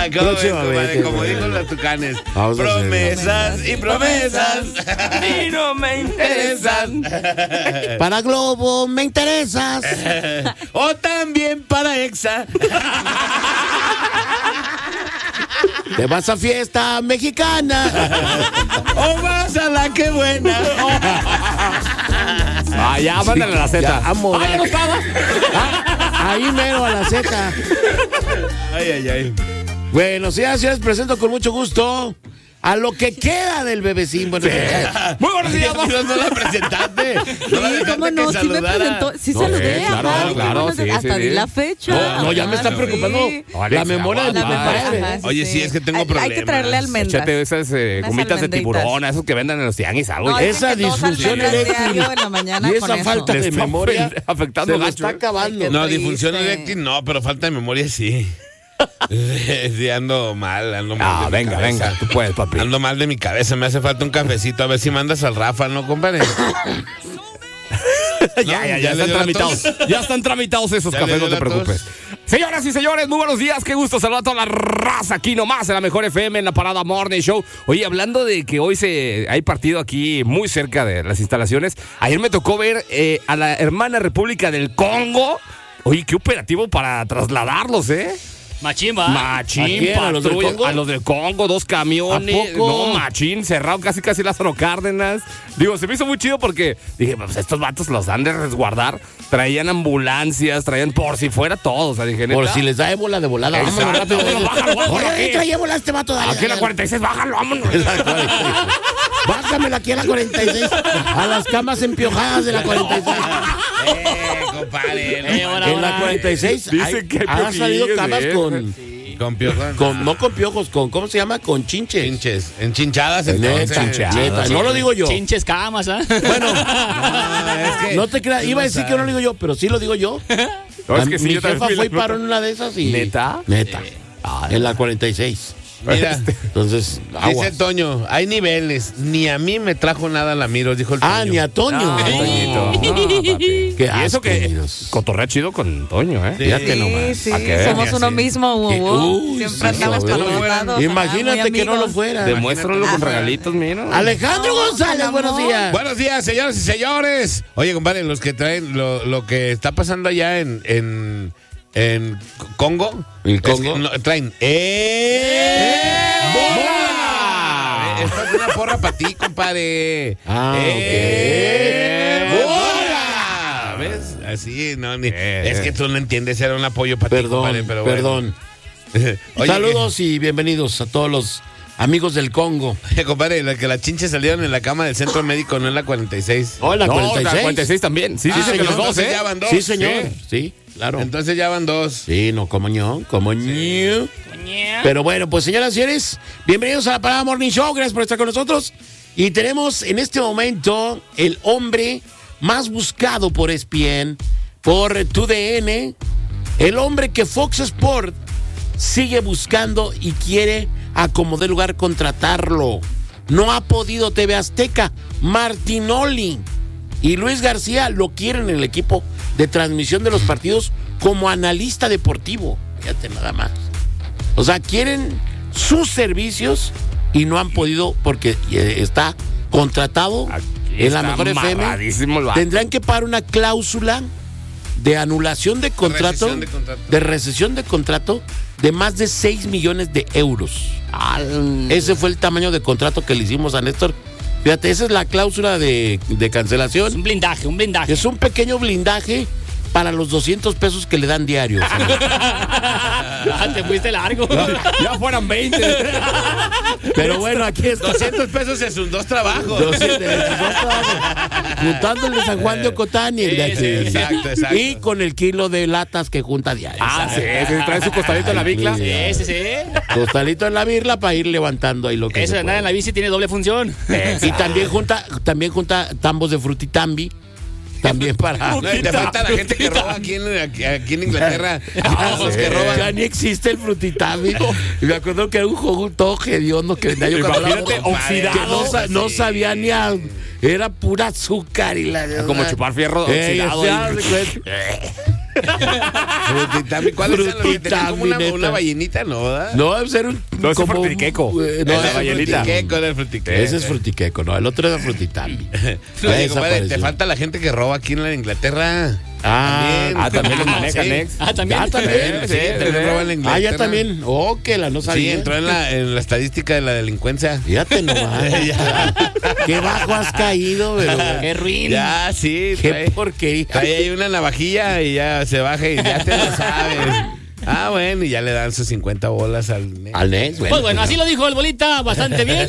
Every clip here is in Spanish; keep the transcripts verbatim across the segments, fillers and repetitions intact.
Próximamente, como dijo los tucanes. Vamos promesas y promesas. Y no me interesan. Para Globo me interesas. O también para Exa. Te vas a fiesta mexicana. O vas a la que buena. Ah, ya, mándale la Z. Amo. Ah, ya no estaba. Ah, ahí mero a la Z. Ay, ay, ay. Bueno, señoras y señores, presento con mucho gusto a lo que queda del bebecín. Bueno, muy buenos días, no, no la presentaste. No la Sí, dejaste cómo que no, sí me saludara. presentó, sí No, saludé, sí, claro, ajá, claro, dije, sí, hasta sí, di sí. la fecha. No, no, ya me está Ajá, preocupando sí. la memoria de La tu memoria, padre. ajá, sí, Oye, sí, es que tengo hay, problemas. Hay que traerle almendras. Échate esas eh, Unas gomitas de almendritas. tiburón, esos que venden en los tianguis, algo. No, ya. dicen Esa que dos disfunción almendras eréctil diario en la mañana y con esa eso. falta de Está memoria ofend- afectando se lo gacho. está acabando. Ay, No, triste. disfunción eréctil no, pero falta de memoria sí. Sí, ando mal, ando mal. Ah, de mi venga, cabeza. venga, tú puedes, papi. Ando mal de mi cabeza, me hace falta un cafecito. A ver si mandas al Rafa, ¿no, compadre? ya, ya, ya, ya le están dio la tramitados. tos. Ya están tramitados esos Ya le cafés, dio no te la tos. preocupes. Señoras y señores, muy buenos días. Qué gusto saludar a toda la raza aquí nomás en la Mejor F M, en la Parada Morning Show. Oye, hablando de que hoy se hay partido aquí muy cerca de las instalaciones, ayer me tocó ver eh, a la hermana República del Congo. Oye, qué operativo para trasladarlos, ¿eh? Machín, va. Machín, ¿A quién? ¿A los del patrulla, Congo? a los del Congo, dos camiones. ¿A poco? No, machín, cerrado casi casi Lázaro Cárdenas. Digo, se me hizo muy chido porque dije, pues estos vatos los han de resguardar. Traían ambulancias, traían por si fuera todo. O sea, dije, Por neta. si les da ébola de volada. Exacto. Vámonos rápido. Vámonos, bájalo, bájalo, Oye, aquí. trae ébola este vato. Dale, Aquí en la dale. cuarenta y seis, bájalo, vámonos. Bájamela aquí a la cuarenta y seis. A las camas empiojadas de la cuarenta y seis. Eh, compadre. Eh, ahora, En la ahora. cuarenta y seis Dicen hay- que hay han salido piojillos, camas ¿eh? con, Con piojón. con. No con piojos, con. ¿Cómo se llama? Con chinches. Chinches. Enchinchadas, entonces. Neta, Chinchadas, neta, no lo digo yo. Chinches camas, ¿ah? Bueno, No, es que no te creas. Iba a decir que no lo digo yo, pero sí lo digo yo. No, es que sí, Mi yo también jefa vi fue y la- paró en una de esas y. ¿Neta? Neta. En la cuarenta y seis. Mira, Entonces, agua. dice Toño, hay niveles. Ni a mí me trajo nada la Miro, dijo el Toño. Ah, ni a Toño. No, Toñito. No, papi. Qué Y eso asco, que amigos. cotorrea chido con Toño, ¿eh? Sí. Fíjate nomás. Sí, Pa' sí, que vean, somos ya uno sí. mismo, Hugo. Que- uy, Siempre sí, andamos no, para no los fuera. lados. Imagínate ajá, muy que no lo amigos. fuera. Demuéstralo con Ajá. regalitos, mira. Alejandro No, González, con buenos amor. días. Buenos días, señoras y señores. Oye, compadre, los que traen lo, lo que está pasando allá en, en, en Congo. ¿El es Congo? que no, traen. ¡Eh! ¡Bola! Esta es una porra para ti, compadre. Ah, ¡Eh! ok. ¡Bola! ¿Ves? Así, no, ni, Eh. es que tú no entiendes, era un apoyo para ti, Perdón, compadre, pero bueno. perdón. Oye, Saludos y bienvenidos a todos los amigos del Congo. que- compadre, la que las chinches salieron en la cama del centro médico, no en la cuarenta y seis. Oh, la No, cuarenta y la seis. cuarenta y seis también. Sí, Ah, dicen que señor, los dos, entonces ¿eh? ya van dos. Sí, señor. Sí. Sí, claro. Entonces ya van dos. Sí, no, como ño, como ño. Pero bueno, pues señoras y señores, bienvenidos a la Parada Morning Show. Gracias por estar con nosotros. Y tenemos en este momento el hombre más buscado por E S P N, por T U D N, el hombre que Fox Sports sigue buscando y quiere a como dé lugar contratarlo. No ha podido T V Azteca. Martinoli y Luis García lo quieren en el equipo de transmisión de los partidos como analista deportivo. Fíjate nada más. O sea, quieren sus servicios y no han podido porque eh, está contratado Aquí en la está Mejor F M. amarradísimo el vato. Tendrán que pagar una cláusula de anulación de contrato, Rescisión de contrato. de recesión de contrato de más de seis millones de euros. Ese fue el tamaño de contrato que le hicimos a Néstor. Fíjate, esa es la cláusula de, de Es cancelación. un blindaje, un blindaje. Es un pequeño blindaje para los doscientos pesos que le dan diarios. Ah, te fuiste largo. Ya fueran veinte. Pero bueno, aquí está. doscientos pesos es sus dos trabajos. doscientos, dos trabajos. Juntándole San Juan de Ocotán y el de aquí. Sí, sí, exacto, exacto. Y con el kilo de latas que junta diario. Ah, sí, sí, trae su costadito en la bicla. Sí. Sí, sí, sí. Costalito en la birla para ir levantando ahí lo que Eso se de andar en puede. la bici tiene doble función. Y también junta, también junta tambos de frutitambi. También para. No, y te falta la gente que roba aquí en, aquí, aquí en Inglaterra. Ah, Los sí. que roban. Ya ni existe el frutitambi. Y me acuerdo que era un juego todo hediondo que vendía yo cuando Imagínate, era joven, oxidado. que no, sa- no Sí. sabía ni a. Era pura azúcar y la. Como chupar fierro Eh, oxidado. se ahí. hace cuenta. Frutitami, ¿cuál es el que tenía como una, Frutitami, una neta. ballenita? No, ¿verdad? No, debe ser un. No, ese es como un- frutiqueco. eh, No, No, la ese ballenita. Frutiqueco, era el frutiqueco. Ese es frutiqueco, no, el otro era frutitami. Oye, Ya compadre, te desapareció. falta la gente que roba aquí en la Inglaterra. Ah, Ah, también los manejan, Sí. Nex. Ah, también. Ya también. Sí, también roban en Ah, Inglaterra. ya también. Oh, que la no Sí, sabía. entró en la, en la estadística de la delincuencia. Fíjate nomás. Qué bajo has caído, pero. Qué ruin. Ya, sí. Qué trae- porquería. Trae ahí una navajilla y ya se baja y ya te lo sabes. Ah, bueno, y ya le dan sus cincuenta bolas al Nex. Al Nex, Pues bueno, así lo dijo el bolita, bastante bien.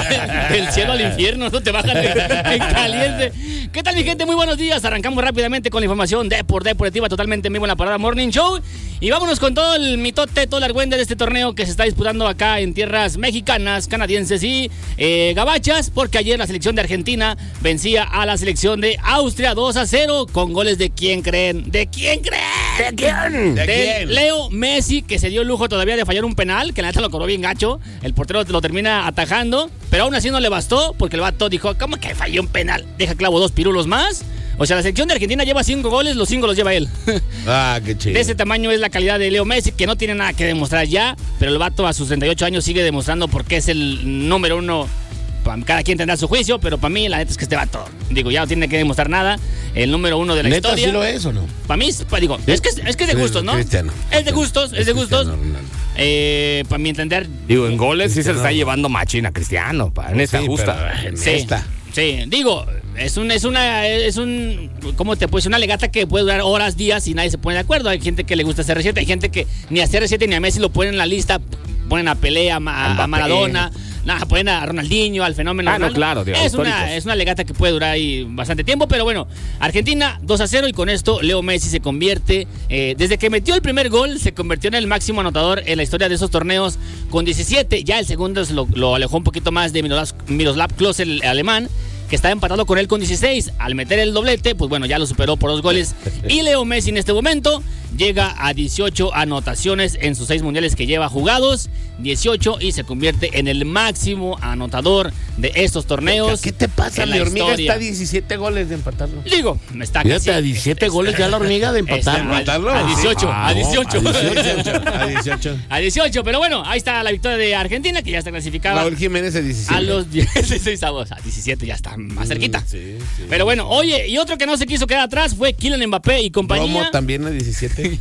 Del cielo al infierno, no te bajan en, en caliente. ¿Qué tal, mi gente? Muy buenos días. Arrancamos rápidamente con la información Depor, Deportiva, totalmente en vivo en la Parada Morning Show. Y vámonos con todo el mitote, todo el argüende de este torneo que se está disputando acá en tierras mexicanas, canadienses y eh, gabachas, porque ayer la selección de Argentina vencía a la selección de Austria dos a cero con goles de quién creen. ¿De quién creen? ¿De quién? ¿De de quién? Leo Messi, que se dio el lujo todavía de fallar un penal, que la neta lo cobró bien gacho. El portero lo termina atajando, pero aún así no le bastó, porque el vato dijo, ¿cómo que falló un penal? Deja clavo dos pirulos más. O sea, la selección de Argentina lleva cinco goles, los cinco los lleva él. Ah, qué chido. De ese tamaño es la calidad de Leo Messi, que no tiene nada que demostrar ya, pero el vato a sus treinta y ocho años sigue demostrando porque es el número uno. Pa- Cada quien tendrá su juicio, pero para mí la neta es que este vato, digo, ya no tiene que demostrar nada. El número uno de la ¿Neta historia. sí lo es o no? Para mí, pa- digo, es que es, es que es de Sí, gustos, ¿no? Cristiano. Es de gustos, es de gustos. Cristiano Ronaldo. Eh, para mi entender, Digo, en goles sí se le Cristiano. está llevando machina a Cristiano, pa, en esta Sí, justa. pero en sí, esta. sí, digo, es un, es una, es un, ¿cómo te puedes decir? Una legata que puede durar horas, días y nadie se pone de acuerdo. Hay gente que le gusta C R siete, hay gente que ni a C R siete ni a Messi lo ponen en la lista, ponen a Pelé, a, Ma- a Mbappé. Maradona. Nada, ponen a Ronaldinho, al fenómeno. Ah, no, Ronaldo. claro, digo, es una, históricos. es una legata que puede durar ahí bastante tiempo, pero bueno, Argentina dos a cero y con esto Leo Messi se convierte, eh, desde que metió el primer gol, se convirtió en el máximo anotador en la historia de esos torneos con diecisiete, ya el segundo se lo, lo alejó un poquito más de Miroslav, Miroslav Klose, el alemán, que está empatado con él con dieciséis. Al meter el doblete, pues bueno, ya lo superó por dos goles. Y Leo Messi en este momento llega a dieciocho anotaciones en sus seis mundiales que lleva jugados. dieciocho y se convierte en el máximo anotador de estos torneos. ¿Qué te pasa? en La la hormiga historia. está a diecisiete goles de empatarlo. Digo, me está Fíjate, casi- a diecisiete goles ya la hormiga de está- empatar. ¿Empatarlo? a dieciocho, Ah, a no, dieciocho. a dieciocho. A dieciocho. A dieciocho, pero bueno, ahí está la victoria de Argentina, que ya está clasificada Raúl Jiménez a diecisiete. a los dieciséis avos. A diecisiete ya está más cerquita. Sí, sí. Pero bueno, oye, y otro que no se quiso quedar atrás fue Kylian Mbappé y compañía. Romo también a diecisiete.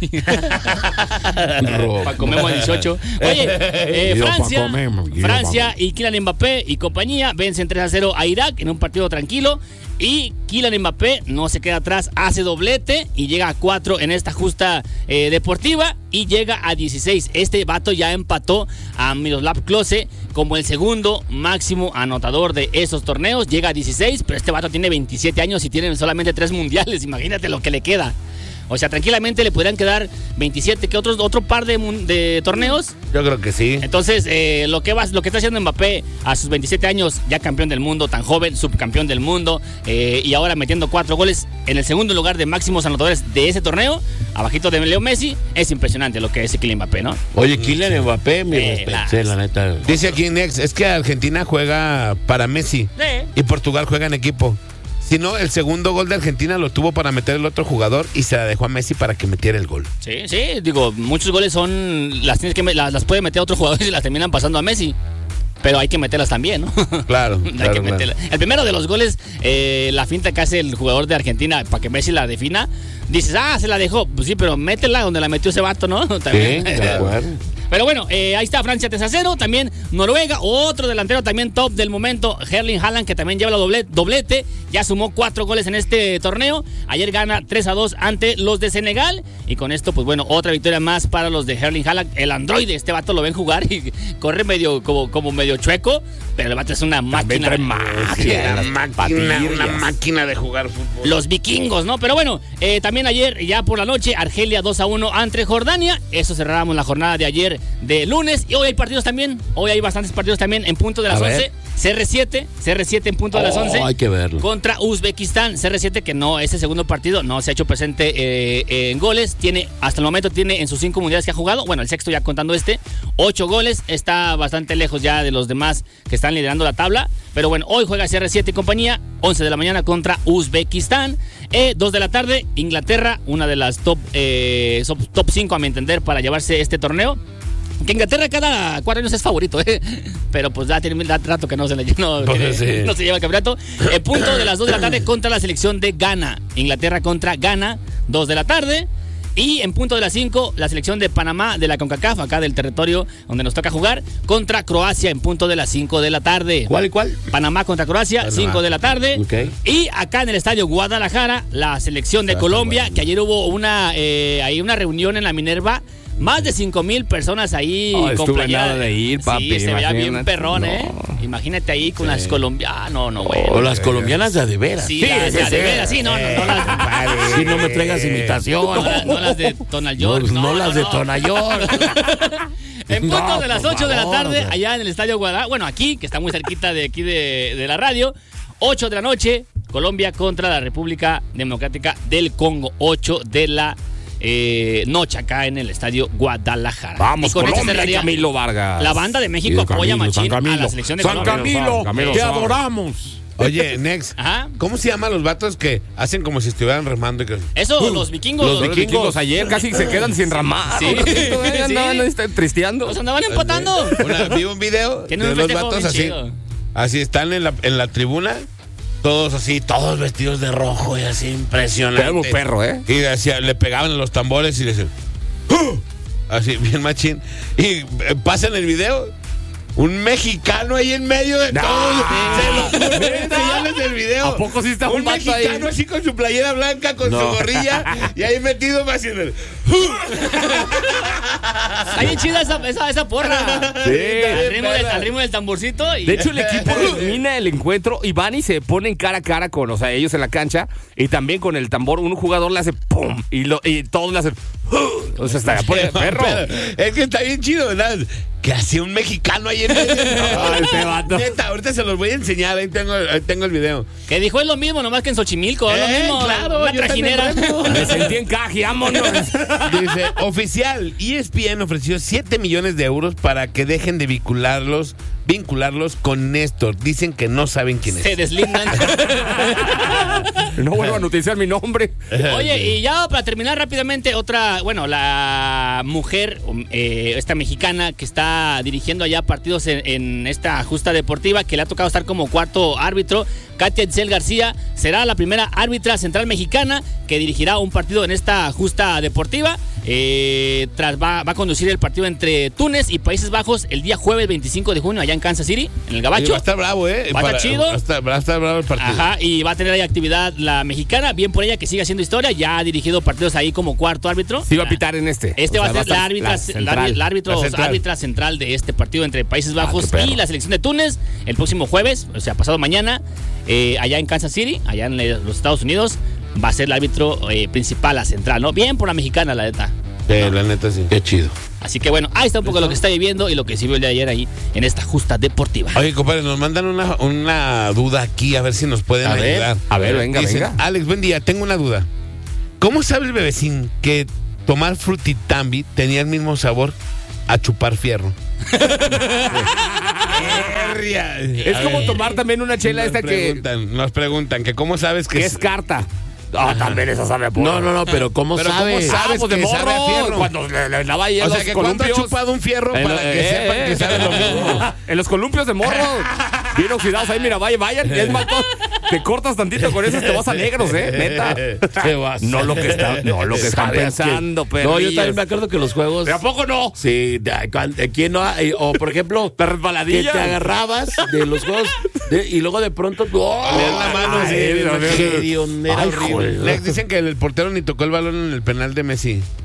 Paco Memo a dieciocho. Oye, eh, Yo, Francia, Paco Memo, yo, Francia Paco. y Kylian Mbappé y compañía vencen tres a cero a Irak en un partido tranquilo. Y Kylian Mbappé no se queda atrás, hace doblete y llega a cuatro en esta justa eh, deportiva y llega a dieciséis. Este vato ya empató a Miroslav Klose como el segundo máximo anotador de esos torneos. Llega a dieciséis, pero este vato tiene veintisiete años y tiene solamente tres mundiales. Imagínate lo que le queda. O sea, tranquilamente le podrían quedar veintisiete, que otros, otro par de, mun- de torneos. Yo creo que sí. Entonces, eh, lo, que va, lo que está haciendo Mbappé a sus veintisiete años, ya campeón del mundo, tan joven, subcampeón del mundo, eh, y ahora metiendo cuatro goles en el segundo lugar de máximos anotadores de ese torneo, abajito de Leo Messi, es impresionante lo que es Kylian Mbappé, ¿no? Oye, Kylian Mbappé, mi Eh, respeto, la- sí, la neta. Dice aquí Nex, es que Argentina juega para Messi y Portugal juega en equipo. Si no, el segundo gol de Argentina lo tuvo para meter el otro jugador y se la dejó a Messi para que metiera el gol. Sí, sí, digo, muchos goles son, las tienes que, me- las, las puede meter otros jugadores y las terminan pasando a Messi. Pero hay que meterlas también, ¿no? Claro, Hay claro, que claro. meterla. El primero de los goles, eh, la finta que hace el jugador de Argentina para que Messi la defina, dices, ah, se la dejó. Pues sí, pero métela donde la metió ese vato, ¿no? Sí, También. de acuerdo. Pero bueno, eh, ahí está Francia tres a cero. También Noruega, otro delantero también top del momento, Erling Haaland, que también lleva la doble- doblete. Ya sumó cuatro goles en este torneo. Ayer gana tres a dos ante los de Senegal. Y con esto, pues bueno, otra victoria más para los de Erling Haaland. El androide, este vato lo ven jugar y corre medio como, como medio chueco. Pero el vato es una También máquina. trae magia, Una las máquina, patillas. una máquina de jugar fútbol. Los vikingos, ¿no? Pero bueno, eh, también ayer, ya por la noche, Argelia dos a uno ante Jordania. Eso cerrábamos la jornada de ayer de lunes. Y hoy hay partidos también. Hoy hay bastantes partidos también en punto de las A ver. once. C R siete, C R siete en punto de las once. Oh, hay que verlo. Contra Uzbekistán. C R siete que no, ese segundo partido no se ha hecho presente eh, en goles. Tiene, hasta el momento tiene en sus cinco mundiales que ha jugado, bueno, el sexto ya contando este, ocho goles. Está bastante lejos ya de los demás que están liderando la tabla. Pero bueno, hoy juega C R siete y compañía, once de la mañana contra Uzbekistán. Eh, dos de la tarde, Inglaterra, una de las top, eh, top cinco a mi entender para llevarse este torneo. Que Inglaterra cada cuatro años es favorito, ¿eh? Pero pues da, da rato que no se, le, no, que, sí. no se lleva el campeonato. El punto de las dos de la tarde contra la selección de Ghana. Inglaterra contra Ghana, dos de la tarde. Y en punto de las cinco, la selección de Panamá de la CONCACAF, acá del territorio donde nos toca jugar, contra Croacia en punto de las cinco de la tarde. ¿Cuál y cuál? Panamá contra Croacia, Panamá. cinco de la tarde. Okay. Y acá en el estadio Guadalajara, la selección de Ah, Colombia, bueno. que ayer hubo una, eh, ahí una reunión en la Minerva. Más de cinco mil personas ahí Oh, con estuve playera. nada de ir, papi, Sí, se veía bien imagínate. perrón, No. ¿eh? Imagínate ahí con las colombianas. No, no, bueno. O las colombianas de a de veras. Sí, las de a de veras, sí, no, no, no las Sí, no me traigas imitación. no, la- no las de Tonal York. No, no las de Tonayor. En punto No, de las por ocho de la favor, tarde, o sea. allá en el estadio Guadalajara, bueno, aquí, que está muy cerquita de aquí de, de la radio, ocho de la noche, Colombia contra la República Democrática del Congo, ocho de la eh, noche acá en el estadio Guadalajara. Vamos, Y con esto Colombia y cerraría Camilo Vargas. La banda de México Sí, apoya Camilo, machín San Camilo. a la selección de San Colombia. Camilo, Camilo te San. adoramos. Oye, Nex, Ajá. ¿cómo se llaman los vatos que hacen como si estuvieran remando? Y que... Eso, los vikingos. Los vikingos ayer casi se quedan sin ramar. Sí. Sí. Andaban este, tristeando. Pues andaban empatando. Una, vi un video Tienen de un los festejo vatos bien así. chido. Así están en la, en la tribuna, todos así, todos vestidos de rojo y así impresionante. Queda un perro, ¿eh? Y decía, le pegaban a los tambores y le decían, ¡uh! Así, bien machín. Y eh, pasan el video. Un mexicano ahí en medio de No. todos. Se lo juro, enseñarles el video. ¿A poco sí está un un vato ahí? mexicano así con su playera blanca, con No. su gorrilla y ahí metido más haciendo el, Está bien chida esa, esa, esa porra. Sí. Al ritmo, del, al ritmo del tamborcito. Y De hecho, el equipo termina el encuentro y van y se ponen cara a cara con, o sea, ellos en la cancha y también con el tambor. Un jugador le hace ¡pum! Y, lo, y todos le hacen ¡uh! O sea, está por el perro. Pero, es que está bien chido, ¿verdad? Que hacía un mexicano ahí en medio. Ay, este vato. Neta, ahorita se los voy a enseñar. Ahí tengo, ahí tengo el video. que dijo es lo mismo, nomás que en Xochimilco. Es lo Eh, mismo. claro, una yo también trajinera. remo. Me sentí en caja y vámonos. Dice, oficial, E S P N ofreció siete millones de euros para que dejen de vincularlos, vincularlos con Néstor. Dicen que no saben quién Se es. deslindan. No vuelvo a noticiar mi nombre. Oye, y ya para terminar rápidamente, otra, bueno, la mujer, eh, esta mexicana que está dirigiendo allá partidos en, en esta justa deportiva, que le ha tocado estar como cuarto árbitro, Katia Itzel García, será la primera árbitra central mexicana que dirigirá un partido en esta justa deportiva. Eh, tras va, va a conducir el partido entre Túnez y Países Bajos el día jueves veinticinco de junio allá en Kansas City, en el Y Gabacho. va a estar bravo, ¿eh? Va a estar chido. Va a estar, va a estar bravo el partido. Ajá, y va a tener ahí actividad la mexicana, bien por ella que sigue haciendo historia, ya ha dirigido partidos ahí como cuarto árbitro. Sí va a pitar en este. Este O va sea, a ser la estar árbitra, la, central. la árbitro- La central. árbitra central de este partido entre Países Bajos qué perro. y la selección de Túnez el próximo jueves, o sea, pasado mañana, eh, allá en Kansas City, allá en eh, los Estados Unidos, va a ser el árbitro eh, principal, la central, ¿no? Bien por la mexicana, la neta. Sí, la neta sí. Qué chido. Así que bueno, ahí está un poco lo que está viviendo y lo que se vio el día de ayer ahí en esta justa deportiva. Oye, compadre, nos mandan una, una duda aquí, a ver si nos pueden A ver, ayudar. a ver, venga, Dicen, venga. Alex, buen día, tengo una duda. ¿Cómo sabe el bebecín que tomar frutitambi tenía el mismo sabor a chupar fierro? Es como tomar también una chela nos esta que, preguntan, Nos preguntan que cómo sabes que que es carta. Ah, también esa sabe a puro. No, no, no, pero ¿cómo Pero ¿cómo sabes? sabes? Ah, pues de que sabe a morro. fierro. Cuando le, le lava ahí a O los sea, que cuando ha columpios. chupado un fierro En para lo- que eh, sepan eh, que sabe lo mismo. En los columpios de morro. Bien oxidados ahí, mira, vaya, vayan. Es más, to- te cortas tantito con eso y te vas a negros, ¿eh? Neta. ¿Qué vas? No lo que está, no lo que están Sabe a pensando, qué. pero. No, yo también me acuerdo que los juegos. ¿De a poco no? Sí, de- cuan- de ¿quién no? ha- eh, O por ejemplo, La que resbaladilla. te agarrabas de los juegos de- y luego de pronto. ¡Oh! Leer la mano, sí, Ay, bien qué machín. hediondera Ay, horrible. joder. Lex, dicen que el portero ni tocó el balón en el penal de Messi.